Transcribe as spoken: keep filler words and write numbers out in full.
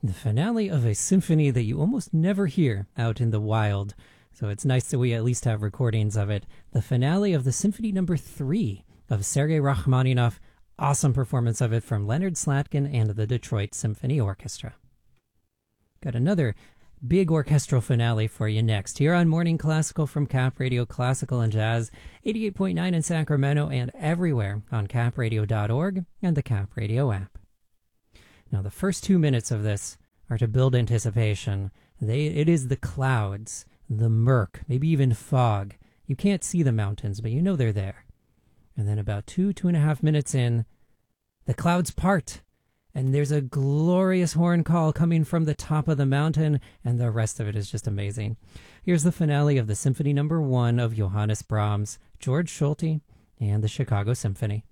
the finale of a symphony that you almost never hear out in the wild. So it's nice that we at least have recordings of it. The finale of the Symphony Number Three of Sergei Rachmaninoff. Awesome performance of it from Leonard Slatkin and the Detroit Symphony Orchestra. Got another big orchestral finale for you next, here on Morning Classical from Cap Radio Classical and Jazz, eighty-eight point nine in Sacramento and everywhere on cap radio dot org and the Cap Radio app. Now, the first two minutes of this are to build anticipation. They, it is the clouds, the murk, maybe even fog. You can't see the mountains, but you know they're there. And then about two, two and a half minutes in, the clouds part, and there's a glorious horn call coming from the top of the mountain, and the rest of it is just amazing. Here's the finale of the Symphony Number One of Johannes Brahms, George Solti, and the Chicago Symphony.